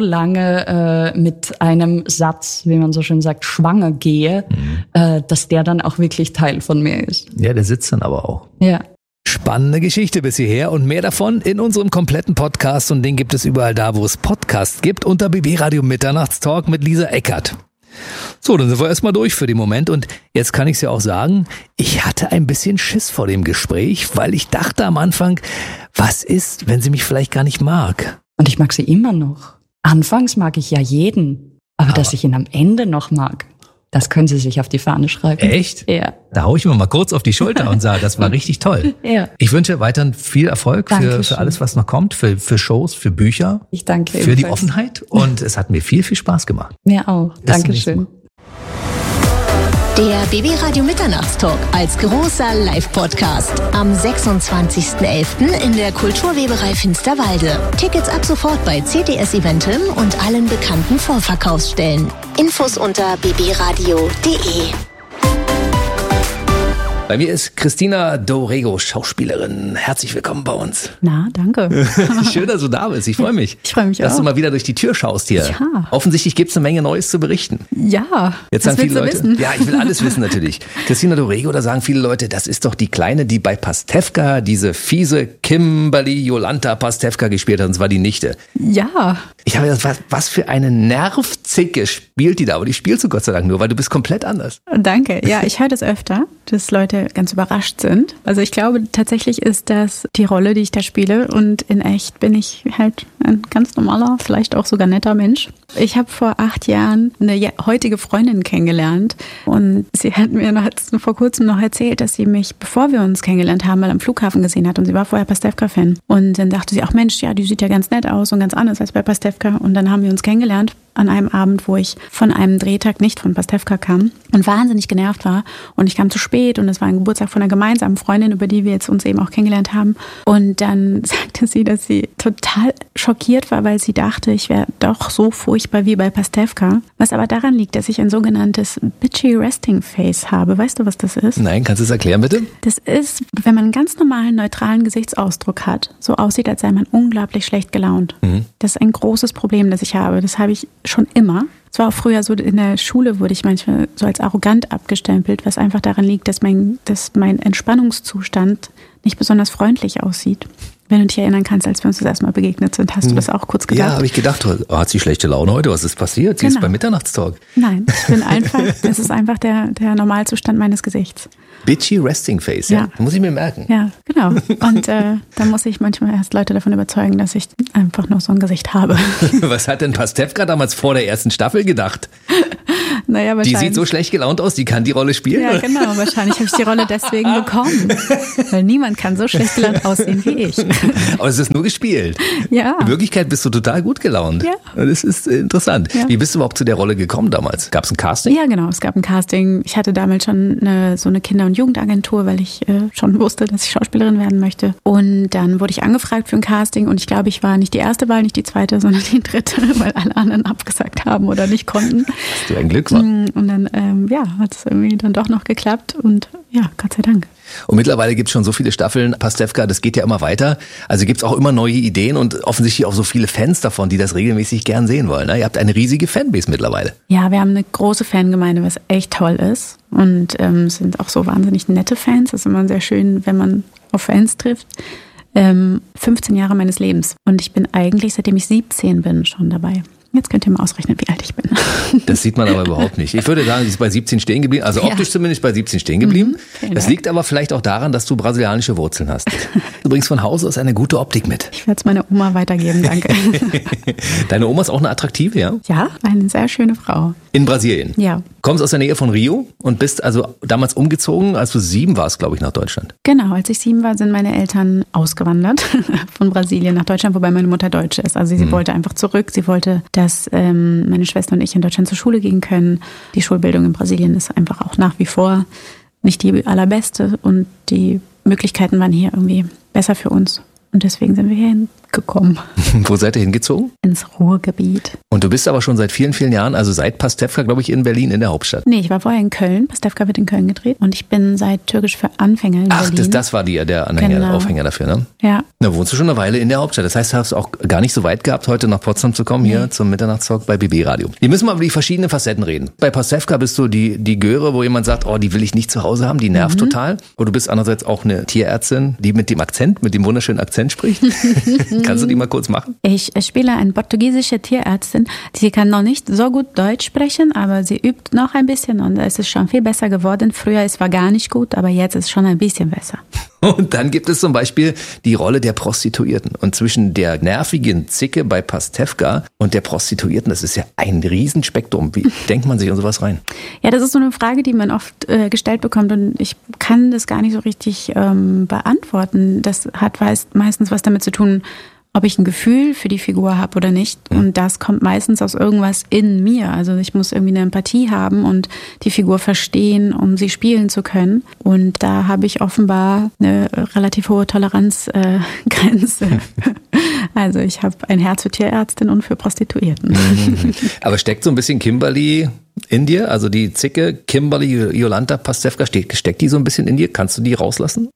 lange mit einem Satz, wie man so schön sagt, schwanger gehe, dass der dann auch wirklich Teil von mir ist. Ja, der sitzt dann aber auch. Ja. Spannende Geschichte bis hierher und mehr davon in unserem kompletten Podcast und den gibt es überall da, wo es Podcasts gibt, unter BB Radio Mitternachtstalk mit Lisa Eckert. So, dann sind wir erstmal durch für den Moment und jetzt kann ich es ja auch sagen, ich hatte ein bisschen Schiss vor dem Gespräch, weil ich dachte am Anfang, was ist, wenn sie mich vielleicht gar nicht mag? Und ich mag sie immer noch. Anfangs mag ich ja jeden, aber dass ich ihn am Ende noch mag. Das können Sie sich auf die Fahne schreiben. Echt? Ja. Da hau ich mir mal kurz auf die Schulter und sage, das war richtig toll. Ja. Ich wünsche weiterhin viel Erfolg für alles, was noch kommt, für Shows, für Bücher. Ich danke für die Offenheit und es hat mir viel, viel Spaß gemacht. Mir auch. Dankeschön. Der BB Radio Mitternachtstalk als großer Live-Podcast am 26.11. in der Kulturweberei Finsterwalde. Tickets ab sofort bei CTS Eventim und allen bekannten Vorverkaufsstellen. Infos unter bbradio.de. Bei mir ist Christina Dorego, Schauspielerin. Herzlich willkommen bei uns. Na, danke. Schön, dass du da bist. Ich freue mich. Ich freue mich auch. Dass du mal wieder durch die Tür schaust hier. Ja. Offensichtlich gibt es eine Menge Neues zu berichten. Ja. Jetzt sagen viele Leute. Wissen? Ja, ich will alles wissen natürlich. Christina Dorego, da sagen viele Leute, das ist doch die Kleine, die bei Pastewka diese fiese Kimberly Jolanta Pastewka gespielt hat. Und zwar die Nichte. Ja. Ich habe gedacht, was für eine Nervzicke spielt die da. Aber die spielst du Gott sei Dank nur, weil du bist komplett anders. Danke. Ja, ich höre das öfter, dass Leute ganz überrascht sind. Also ich glaube, tatsächlich ist das die Rolle, die ich da spiele. Und in echt bin ich halt ein ganz normaler, vielleicht auch sogar netter Mensch. Ich habe vor 8 Jahren eine heutige Freundin kennengelernt. Und sie hat mir vor kurzem noch erzählt, dass sie mich, bevor wir uns kennengelernt haben, mal am Flughafen gesehen hat. Und sie war vorher Pastewka-Fan. Und dann dachte sie, ach Mensch, ja, die sieht ja ganz nett aus und ganz anders als bei Pastewka. Und dann haben wir uns kennengelernt an einem Abend, wo ich von einem Drehtag nicht von Pastewka kam und wahnsinnig genervt war. Und ich kam zu spät und es war ein Geburtstag von einer gemeinsamen Freundin, über die wir jetzt uns eben auch kennengelernt haben. Und dann sagte sie, dass sie total schockiert war, weil sie dachte, ich wäre doch so furchtbar wie bei Pastewka. Was aber daran liegt, dass ich ein sogenanntes bitchy resting face habe. Weißt du, was das ist? Nein, kannst du es erklären, bitte? Das ist, wenn man einen ganz normalen, neutralen Gesichtsausdruck hat, so aussieht, als sei man unglaublich schlecht gelaunt. Mhm. Das ist ein großes Problem, das ich habe. Das habe ich schon immer. Es war auch früher so, in der Schule wurde ich manchmal so als arrogant abgestempelt, was einfach daran liegt, dass mein Entspannungszustand nicht besonders freundlich aussieht. Wenn du dich erinnern kannst, als wir uns das erste Mal begegnet sind, hast du das auch kurz gedacht? Ja, habe ich gedacht, hat sie schlechte Laune heute? Was ist passiert? Sie ist beim Mitternachtstalk. Nein, das ist einfach der Normalzustand meines Gesichts. Bitchy Resting Face, ja. Muss ich mir merken. Ja, genau. Und da muss ich manchmal erst Leute davon überzeugen, dass ich einfach nur so ein Gesicht habe. Was hat denn Pastewka damals vor der ersten Staffel gedacht? Naja, die sieht so schlecht gelaunt aus, die kann die Rolle spielen? Ja, genau. Wahrscheinlich habe ich die Rolle deswegen bekommen. Weil niemand kann so schlecht gelaunt aussehen wie ich. Aber es ist nur gespielt. Ja. In Wirklichkeit bist du total gut gelaunt. Ja. Das ist interessant. Ja. Wie bist du überhaupt zu der Rolle gekommen damals? Gab es ein Casting? Ja, genau. Es gab ein Casting. Ich hatte damals schon so eine Kinder- und Jugendagentur, weil ich schon wusste, dass ich Schauspielerin werden möchte. Und dann wurde ich angefragt für ein Casting und ich glaube, ich war nicht die erste Wahl, nicht die zweite, sondern die dritte, weil alle anderen abgesagt haben oder nicht konnten. Hast du ein Glück, wa? Und dann, hat es irgendwie dann doch noch geklappt und ja, Gott sei Dank. Und mittlerweile gibt es schon so viele Staffeln, Pastewka, das geht ja immer weiter. Also gibt es auch immer neue Ideen und offensichtlich auch so viele Fans davon, die das regelmäßig gern sehen wollen. Ne? Ihr habt eine riesige Fanbase mittlerweile. Ja, wir haben eine große Fangemeinde, was echt toll ist. Und sind auch so wahnsinnig nette Fans. Das ist immer sehr schön, wenn man auf Fans trifft. 15 Jahre meines Lebens. Und ich bin eigentlich, seitdem ich 17 bin, schon dabei. Jetzt könnt ihr mal ausrechnen, wie alt ich bin. Das sieht man aber überhaupt nicht. Ich würde sagen, sie ist bei 17 stehen geblieben, also optisch zumindest bei 17 stehen geblieben. Das liegt aber vielleicht auch daran, dass du brasilianische Wurzeln hast. Du bringst von Haus aus eine gute Optik mit. Ich werde es meiner Oma weitergeben, danke. Deine Oma ist auch eine attraktive, ja? Ja, eine sehr schöne Frau. In Brasilien? Ja. Kommst aus der Nähe von Rio und bist also damals umgezogen, als du 7 warst, glaube ich, nach Deutschland. Genau, als ich 7 war, sind meine Eltern ausgewandert von Brasilien nach Deutschland, wobei meine Mutter Deutsche ist. Also sie wollte einfach zurück. Sie wollte, dass meine Schwester und ich in Deutschland zur Schule gehen können. Die Schulbildung in Brasilien ist einfach auch nach wie vor nicht die allerbeste und die Möglichkeiten waren hier irgendwie besser für uns. Und deswegen sind wir hierhin gekommen. Wo seid ihr hingezogen? Ins Ruhrgebiet. Und du bist aber schon seit vielen, vielen Jahren, also seit Pastewka, glaube ich, in Berlin, in der Hauptstadt. Nee, ich war vorher in Köln. Pastewka wird in Köln gedreht. Und ich bin seit Türkisch für Anfänger in Berlin. Ach, das war der Aufhänger dafür, ne? Ja. Da wohnst du schon eine Weile in der Hauptstadt. Das heißt, du hast auch gar nicht so weit gehabt, heute nach Potsdam zu kommen, hier zum Mitternachtstalk bei BB Radio. Wir müssen mal über die verschiedenen Facetten reden. Bei Pastewka bist du die Göre, wo jemand sagt, oh, die will ich nicht zu Hause haben, die nervt total. Und du bist andererseits auch eine Tierärztin, die mit dem wunderschönen Akzent spricht. Kannst du die mal kurz machen? Ich spiele eine portugiesische Tierärztin. Sie kann noch nicht so gut Deutsch sprechen, aber sie übt noch ein bisschen und es ist schon viel besser geworden. Früher es war gar nicht gut, aber jetzt ist es schon ein bisschen besser. Und dann gibt es zum Beispiel die Rolle der Prostituierten. Und zwischen der nervigen Zicke bei Pastewka und der Prostituierten, das ist ja ein Riesenspektrum. Wie denkt man sich an sowas rein? Ja, das ist so eine Frage, die man oft gestellt bekommt und ich kann das gar nicht so richtig beantworten. Das hat meistens was damit zu tun, ob ich ein Gefühl für die Figur habe oder nicht. Und das kommt meistens aus irgendwas in mir. Also ich muss irgendwie eine Empathie haben und die Figur verstehen, um sie spielen zu können. Und da habe ich offenbar eine relativ hohe Toleranzgrenze. Also ich habe ein Herz für Tierärztin und für Prostituierten. Aber steckt so ein bisschen Kimberly in dir? Also die Zicke, Kimberly, Jolanta Pastewka, steckt die so ein bisschen in dir? Kannst du die rauslassen?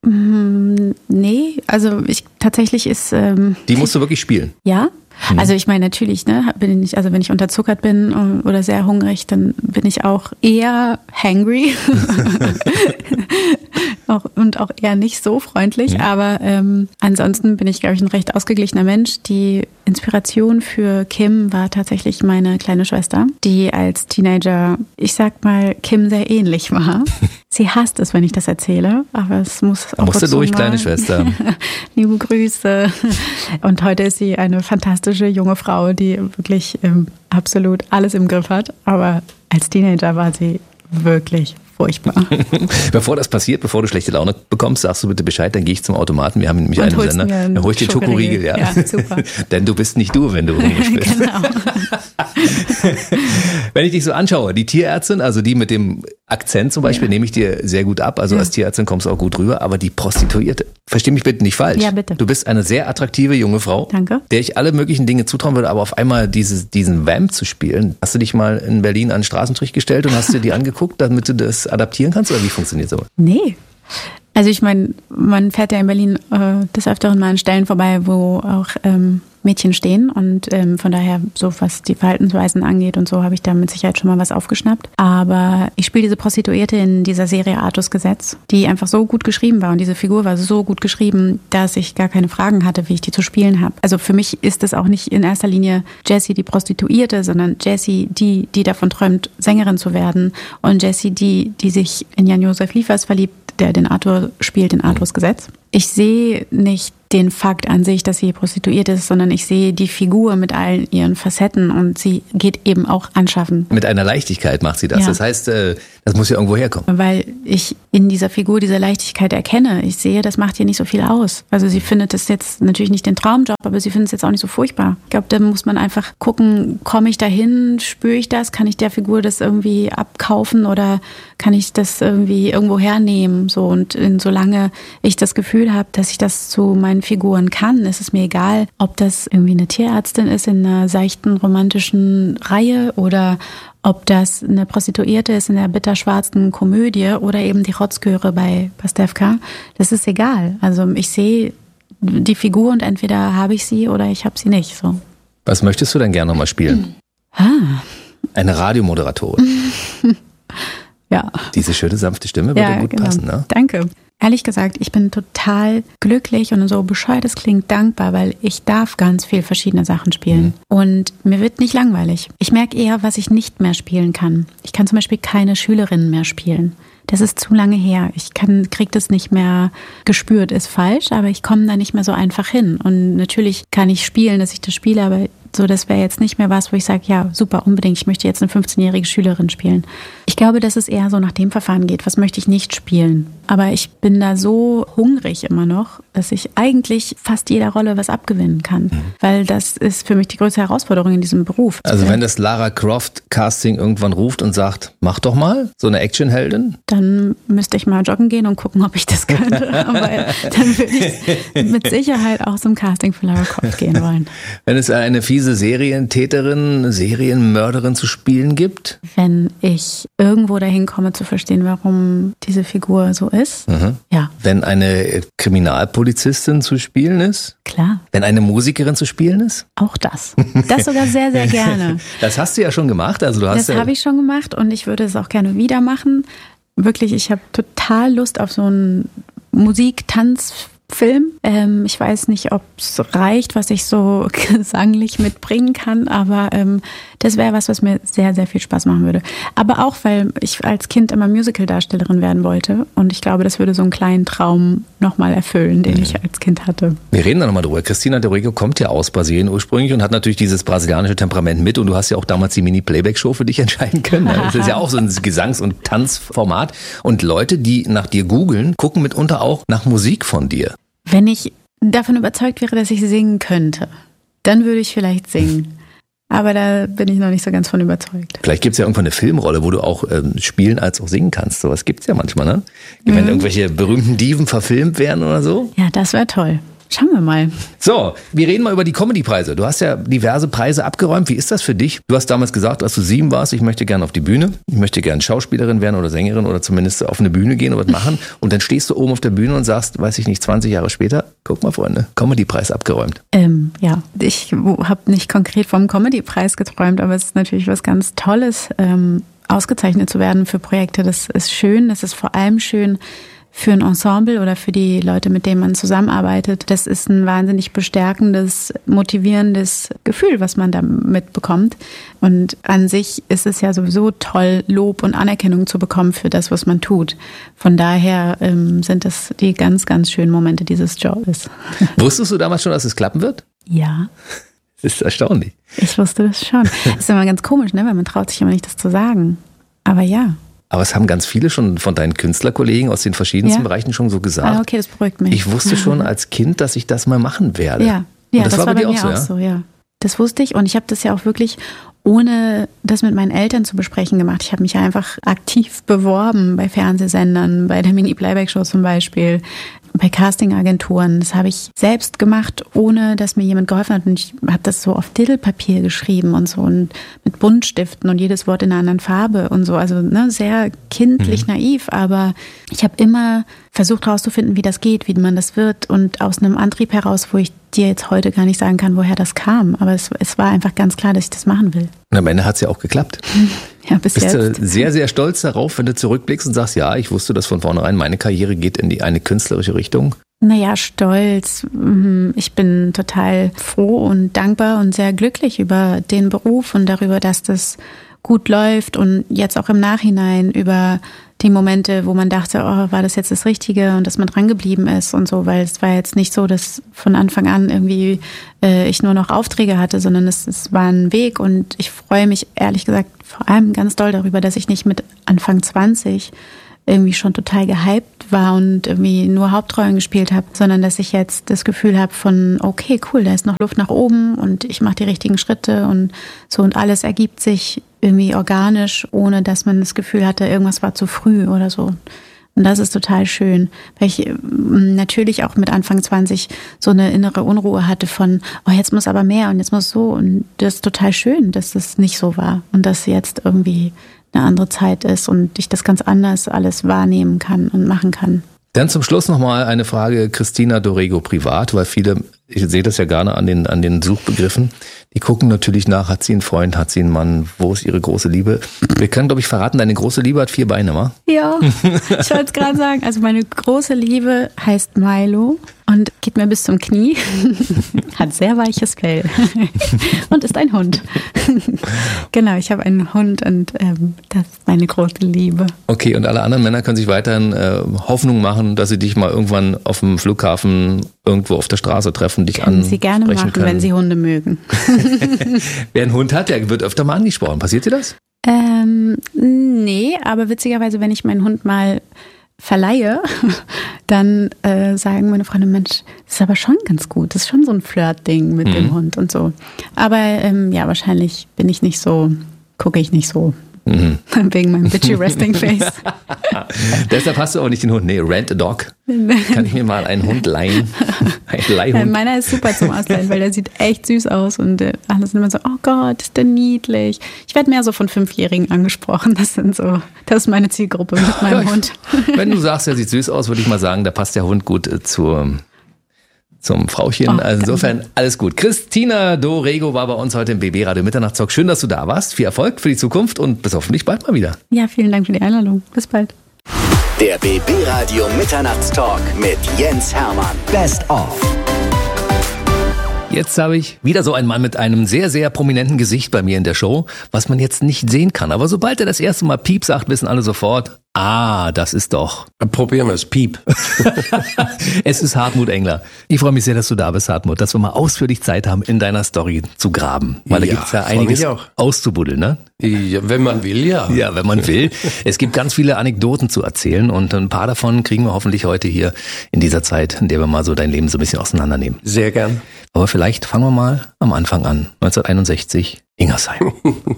Nee, also tatsächlich ist... die musst du wirklich spielen? Ja. Also ich meine natürlich, wenn ich unterzuckert bin oder sehr hungrig, dann bin ich auch eher hangry und auch eher nicht so freundlich. Aber ansonsten bin ich, glaube ich, ein recht ausgeglichener Mensch. Die Inspiration für Kim war tatsächlich meine kleine Schwester, die als Teenager, ich sag mal, Kim sehr ähnlich war. Sie hasst es, wenn ich das erzähle, aber es muss auch. Musste durch, kleine Schwester. Liebe Grüße. Und heute ist sie eine fantastische junge Frau, die wirklich absolut alles im Griff hat. Aber als Teenager war sie wirklich furchtbar. Bevor das passiert, bevor du schlechte Laune bekommst, sagst du bitte Bescheid, dann gehe ich zum Automaten. Wir haben nämlich einen Sender. Dann hol ich den Schokoriegel. Ja, super. Denn du bist nicht du, wenn du hungrig bist. Genau. Wenn ich dich so anschaue, die Tierärztin, also die mit dem Akzent zum Beispiel, nehme ich dir sehr gut ab. Also als Tierärztin kommst du auch gut rüber. Aber die Prostituierte, versteh mich bitte nicht falsch. Ja, bitte. Du bist eine sehr attraktive junge Frau. Danke. Der ich alle möglichen Dinge zutrauen würde, aber auf einmal diesen Vamp zu spielen. Hast du dich mal in Berlin an den Straßenstrich gestellt und hast dir die angeguckt, damit du das adaptieren kannst? Oder wie funktioniert sowas? Nee. Also ich meine, man fährt ja in Berlin des Öfteren mal an Stellen vorbei, wo auch Mädchen stehen und von daher, so was die Verhaltensweisen angeht und so, habe ich da mit Sicherheit schon mal was aufgeschnappt. Aber ich spiele diese Prostituierte in dieser Serie Artus Gesetz, die einfach so gut geschrieben war und diese Figur war so gut geschrieben, dass ich gar keine Fragen hatte, wie ich die zu spielen habe. Also für mich ist es auch nicht in erster Linie Jessie die Prostituierte, sondern Jessie, die davon träumt, Sängerin zu werden, und Jessie, die sich in Jan-Josef Liefers verliebt, der den Arthur spielt in Artus Gesetz. Ich sehe nicht den Fakt an sich, dass sie prostituiert ist, sondern ich sehe die Figur mit allen ihren Facetten und sie geht eben auch anschaffen. Mit einer Leichtigkeit macht sie das. Ja. Das heißt, das muss ja irgendwo herkommen. Weil ich in dieser Figur diese Leichtigkeit erkenne. Ich sehe, das macht ihr nicht so viel aus. Also sie findet das jetzt natürlich nicht den Traumjob, aber sie findet es jetzt auch nicht so furchtbar. Ich glaube, da muss man einfach gucken, komme ich dahin, spüre ich das, kann ich der Figur das irgendwie abkaufen oder kann ich das irgendwie irgendwo hernehmen? So, und solange ich das Gefühl habe, dass ich das zu meinen Figuren kann, ist es mir egal, ob das irgendwie eine Tierärztin ist in einer seichten romantischen Reihe oder ob das eine Prostituierte ist in der bitterschwarzen Komödie oder eben die Rotzköre bei Pastewka. Das ist egal. Also ich sehe die Figur und entweder habe ich sie oder ich habe sie nicht. So. Was möchtest du denn gerne nochmal spielen? Eine Radiomoderatorin. Ja. Diese schöne, sanfte Stimme würde gut passen, ne? Danke. Ehrlich gesagt, ich bin total glücklich und so bescheuert es klingt, dankbar, weil ich darf ganz viel verschiedene Sachen spielen. Und mir wird nicht langweilig. Ich merke eher, was ich nicht mehr spielen kann. Ich kann zum Beispiel keine Schülerinnen mehr spielen. Das ist zu lange her. Ich krieg das nicht mehr gespürt, ist falsch, aber ich komme da nicht mehr so einfach hin. Und natürlich kann ich spielen, dass ich das spiele, aber so, das wäre jetzt nicht mehr was, wo ich sage, ja, super, unbedingt, ich möchte jetzt eine 15-jährige Schülerin spielen. Ich glaube, dass es eher so nach dem Verfahren geht, was möchte ich nicht spielen. Aber ich bin da so hungrig immer noch, dass ich eigentlich fast jeder Rolle was abgewinnen kann. Weil das ist für mich die größte Herausforderung in diesem Beruf. Also wenn das Lara Croft Casting irgendwann ruft und sagt, mach doch mal so eine Actionheldin? Dann müsste ich mal joggen gehen und gucken, ob ich das könnte. Aber dann würde ich mit Sicherheit auch zum Casting für Lara Croft gehen wollen. Wenn es eine fiese Serientäterin, Serienmörderin zu spielen gibt? Wenn ich irgendwo dahin komme zu verstehen, warum diese Figur so ist, ja. Wenn eine Kriminalpolizistin zu spielen ist? Klar. Wenn eine Musikerin zu spielen ist? Auch das. Das sogar sehr, sehr gerne. Das hast du ja schon gemacht. Also du hast das habe ich schon gemacht und ich würde es auch gerne wieder machen. Wirklich, ich habe total Lust auf so einen Musik-Tanz-Film. Ich weiß nicht, ob es reicht, was ich so gesanglich mitbringen kann, aber das wäre was mir sehr, sehr viel Spaß machen würde. Aber auch, weil ich als Kind immer Musical-Darstellerin werden wollte und ich glaube, das würde so einen kleinen Traum nochmal erfüllen, den ich als Kind hatte. Wir reden da nochmal drüber. Cristina de Rico kommt ja aus Brasilien ursprünglich und hat natürlich dieses brasilianische Temperament mit und du hast ja auch damals die Mini-Playback-Show für dich entscheiden können. Das ist ja auch so ein Gesangs- und Tanzformat und Leute, die nach dir googeln, gucken mitunter auch nach Musik von dir. Wenn ich davon überzeugt wäre, dass ich singen könnte, dann würde ich vielleicht singen. Aber da bin ich noch nicht so ganz von überzeugt. Vielleicht gibt es ja irgendwann eine Filmrolle, wo du auch spielen als auch singen kannst. Sowas gibt es ja manchmal, ne? Wenn irgendwelche berühmten Diven verfilmt werden oder so. Ja, das wäre toll. Schauen wir mal. So, wir reden mal über die Comedy-Preise. Du hast ja diverse Preise abgeräumt. Wie ist das für dich? Du hast damals gesagt, als du 7 warst, ich möchte gerne auf die Bühne. Ich möchte gerne Schauspielerin werden oder Sängerin oder zumindest auf eine Bühne gehen und was machen. Und dann stehst du oben auf der Bühne und sagst, weiß ich nicht, 20 Jahre später, guck mal, Freunde, Comedy-Preis abgeräumt. Ja, ich habe nicht konkret vom Comedy-Preis geträumt, aber es ist natürlich was ganz Tolles, ausgezeichnet zu werden für Projekte. Das ist schön. Das ist vor allem schön für ein Ensemble oder für die Leute, mit denen man zusammenarbeitet. Das ist ein wahnsinnig bestärkendes, motivierendes Gefühl, was man da mitbekommt. Und an sich ist es ja sowieso toll, Lob und Anerkennung zu bekommen für das, was man tut. Von daher sind das die ganz, ganz schönen Momente dieses Jobs. Wusstest du damals schon, dass es klappen wird? Ja. Das ist erstaunlich. Ich wusste das schon. Das ist immer ganz komisch, ne? Weil man traut sich immer nicht, das zu sagen. Aber ja. Aber es haben ganz viele schon von deinen Künstlerkollegen aus den verschiedensten Bereichen schon so gesagt. Ah, okay, das beruhigt mich. Ich wusste schon als Kind, dass ich das mal machen werde. Ja, das war bei mir auch so, ja. Das wusste ich und ich habe das ja auch wirklich, ohne das mit meinen Eltern zu besprechen, gemacht. Ich habe mich einfach aktiv beworben bei Fernsehsendern, bei der Mini-Playback-Show zum Beispiel, bei Castingagenturen. Das habe ich selbst gemacht, ohne dass mir jemand geholfen hat. Und ich habe das so auf Titelpapier geschrieben und so und mit Buntstiften und jedes Wort in einer anderen Farbe und so. Also sehr kindlich naiv, aber ich habe immer versucht herauszufinden, wie das geht, wie man das wird und aus einem Antrieb heraus, wo ich dir jetzt heute gar nicht sagen kann, woher das kam. Aber es war einfach ganz klar, dass ich das machen will. Und am Ende hat es ja auch geklappt. Ja, bis Bist jetzt. du sehr, sehr stolz darauf, wenn du zurückblickst und sagst, ja, ich wusste das von vornherein, meine Karriere geht in eine künstlerische Richtung? Naja, stolz. Ich bin total froh und dankbar und sehr glücklich über den Beruf und darüber, dass das gut läuft und jetzt auch im Nachhinein über die Momente, wo man dachte, oh, war das jetzt das Richtige und dass man dran geblieben ist und so, weil es war jetzt nicht so, dass von Anfang an irgendwie ich nur noch Aufträge hatte, sondern es war ein Weg und ich freue mich ehrlich gesagt vor allem ganz doll darüber, dass ich nicht mit Anfang 20 irgendwie schon total gehypt war und irgendwie nur Hauptrollen gespielt habe, sondern dass ich jetzt das Gefühl habe von, okay, cool, da ist noch Luft nach oben und ich mache die richtigen Schritte und so und alles ergibt sich irgendwie organisch, ohne dass man das Gefühl hatte, irgendwas war zu früh oder so. Und das ist total schön, weil ich natürlich auch mit Anfang 20 so eine innere Unruhe hatte von, oh, jetzt muss aber mehr und jetzt muss so. Und das ist total schön, dass das nicht so war und dass jetzt irgendwie eine andere Zeit ist und ich das ganz anders alles wahrnehmen kann und machen kann. Dann zum Schluss nochmal eine Frage, Christina Dorego privat, weil viele, ich sehe das ja gerne an den Suchbegriffen, die gucken natürlich nach, hat sie einen Freund, hat sie einen Mann, wo ist ihre große Liebe? Wir können, glaube ich, verraten, deine große Liebe hat 4 Beine, wa? Ja, ich wollte es gerade sagen, also meine große Liebe heißt Milo und geht mir bis zum Knie, hat sehr weiches Fell und ist ein Hund. Genau, ich habe einen Hund und das ist meine große Liebe. Okay, und alle anderen Männer können sich weiterhin Hoffnung machen, dass sie dich mal irgendwann auf dem Flughafen irgendwo auf der Straße treffen, dich ansprechen können. Sie gerne machen, können. Wenn sie Hunde mögen. Wer einen Hund hat, der wird öfter mal angesprochen. Passiert dir das? Nee, aber witzigerweise, wenn ich meinen Hund mal verleihe, dann sagen meine Freunde, Mensch, das ist aber schon ganz gut. Das ist schon so ein Flirt-Ding mit dem Hund und so. Aber ja, wahrscheinlich bin ich nicht so, gucke ich nicht so. Wegen meinem bitchy Resting Face. Deshalb hast du auch nicht den Hund. Nee, rent a dog. Kann ich mir mal einen Hund leihen? Ein Leihhund? Meiner ist super zum Ausleihen, weil der sieht echt süß aus und alle sind immer so, oh Gott, ist der niedlich. Ich werde mehr so von 5-Jährigen angesprochen. Das ist meine Zielgruppe mit meinem Hund. Wenn du sagst, er sieht süß aus, würde ich mal sagen, da passt der Hund gut zum Frauchen. Also insofern alles gut. Christina Dorego war bei uns heute im BB Radio Mitternachtstalk. Schön, dass du da warst. Viel Erfolg für die Zukunft und bis hoffentlich bald mal wieder. Ja, vielen Dank für die Einladung. Bis bald. Der BB Radio Mitternachtstalk mit Jens Hermann. Best of. Jetzt habe ich wieder so einen Mann mit einem sehr, sehr prominenten Gesicht bei mir in der Show, was man jetzt nicht sehen kann. Aber sobald er das erste Mal Piep sagt, wissen alle sofort, das ist doch. Probieren wir es, Piep. Es ist Hartmut Engler. Ich freue mich sehr, dass du da bist, Hartmut, dass wir mal ausführlich Zeit haben, in deiner Story zu graben. Weil da gibt's ja einiges auszubuddeln, ne? Ja, wenn man will, ja. Ja, wenn man will. Es gibt ganz viele Anekdoten zu erzählen und ein paar davon kriegen wir hoffentlich heute hier in dieser Zeit, in der wir mal so dein Leben so ein bisschen auseinandernehmen. Sehr gern. Aber vielleicht fangen wir mal am Anfang an. 1961, Ingersheim.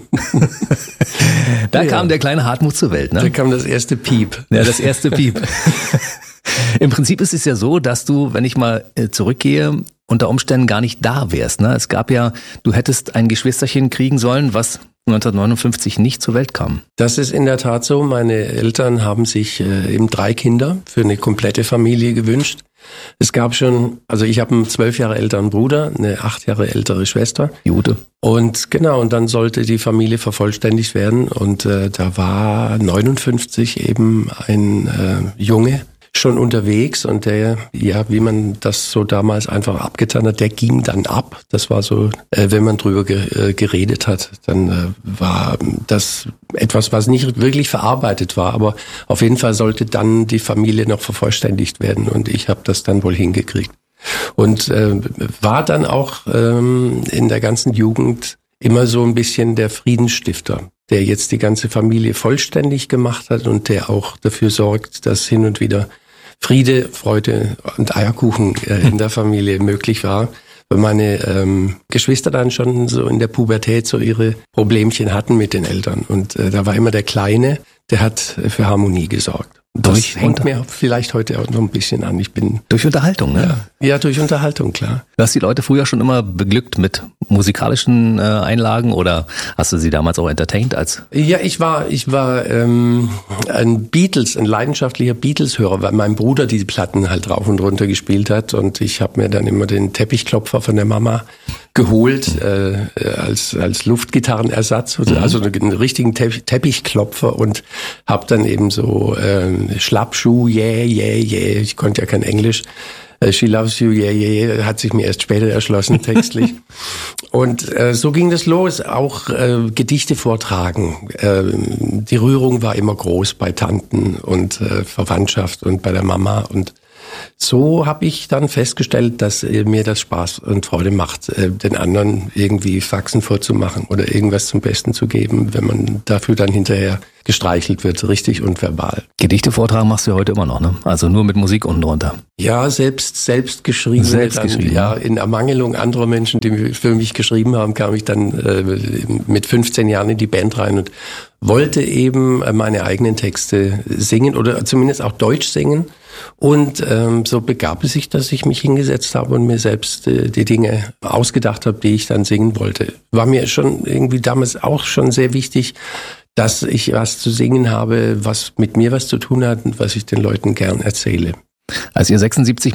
Da kam der kleine Hartmut zur Welt, ne? Da kam das erste Piep. Ja, das erste Piep. Im Prinzip ist es ja so, dass du, wenn ich mal zurückgehe, unter Umständen gar nicht da wärst, ne? Es gab ja, du hättest ein Geschwisterchen kriegen sollen, was 1959 nicht zur Welt kam. Das ist in der Tat so. Meine Eltern haben sich eben 3 Kinder für eine komplette Familie gewünscht. Es gab schon, also ich habe einen 12 Jahre älteren Bruder, eine 8 Jahre ältere Schwester. Jude. Und genau, und dann sollte die Familie vervollständigt werden. Und da war 59 eben ein Junge schon unterwegs und der, ja, wie man das so damals einfach abgetan hat, der ging dann ab. Das war so, wenn man drüber geredet hat, dann war das etwas, was nicht wirklich verarbeitet war, aber auf jeden Fall sollte dann die Familie noch vervollständigt werden und ich habe das dann wohl hingekriegt. Und war dann auch in der ganzen Jugend immer so ein bisschen der Friedensstifter, der jetzt die ganze Familie vollständig gemacht hat und der auch dafür sorgt, dass hin und wieder Friede, Freude und Eierkuchen in der Familie möglich war. Weil meine Geschwister dann schon so in der Pubertät so ihre Problemchen hatten mit den Eltern. Und da war immer der Kleine, der hat für Harmonie gesorgt. Das hängt mir vielleicht heute auch noch ein bisschen an. Ich bin durch Unterhaltung, ne? Ja, durch Unterhaltung, klar. Du hast die Leute früher schon immer beglückt mit musikalischen Einlagen oder hast du sie damals auch entertained als? Ja, ich war ein leidenschaftlicher Beatles-Hörer, weil mein Bruder die Platten halt rauf und runter gespielt hat und ich habe mir dann immer den Teppichklopfer von der Mama geholt als Luftgitarrenersatz, also einen richtigen Teppichklopfer und habe dann eben so Schlappschuh, yeah, yeah, yeah, ich konnte ja kein Englisch, She Loves You, yeah, yeah, hat sich mir erst später erschlossen textlich. Und so ging das los, auch Gedichte vortragen. Die Rührung war immer groß bei Tanten und Verwandtschaft und bei der Mama und so habe ich dann festgestellt, dass mir das Spaß und Freude macht, den anderen irgendwie Faxen vorzumachen oder irgendwas zum Besten zu geben, wenn man dafür dann hinterher gestreichelt wird, richtig und verbal. Gedichte vortragen machst du ja heute immer noch, ne? Also nur mit Musik unten drunter. Ja, selbst geschrieben. Ja, in Ermangelung anderer Menschen, die für mich geschrieben haben, kam ich dann mit 15 Jahren in die Band rein und wollte eben meine eigenen Texte singen oder zumindest auch Deutsch singen. Und so begab es sich, dass ich mich hingesetzt habe und mir selbst die Dinge ausgedacht habe, die ich dann singen wollte. War mir schon irgendwie damals auch schon sehr wichtig, dass ich was zu singen habe, was mit mir was zu tun hat und was ich den Leuten gern erzähle. Als ihr 76